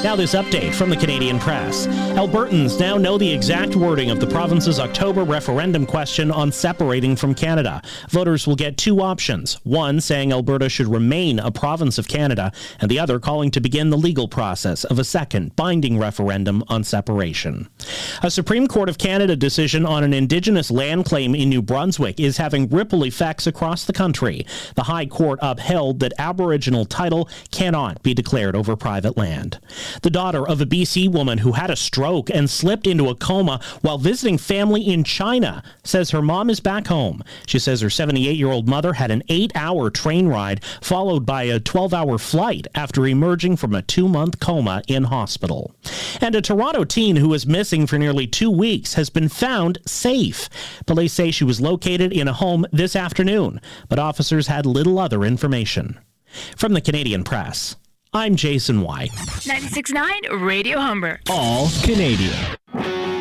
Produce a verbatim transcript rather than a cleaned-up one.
Now this update from the Canadian Press. Albertans now know the exact wording of the province's October referendum question on separating from Canada. Voters will get two options, one saying Alberta should remain a province of Canada, and the other calling to begin the legal process of a second binding referendum on separation. A Supreme Court of Canada decision on an Indigenous land claim in New Brunswick is having ripple effects across the country. The High Court upheld that Aboriginal title cannot be declared over private land. The daughter of a B C woman who had a stroke and slipped into a coma while visiting family in China says her mom is back home. She says her seventy-eight-year-old mother had an eight-hour train ride followed by a twelve-hour flight after emerging from a two-month coma in hospital. And a Toronto teen who was missing for nearly two weeks has been found safe. Police say she was located in a home this afternoon, but officers had little other information. From the Canadian Press, I'm Jason White. ninety-six point nine Radio Humber. All Canadian.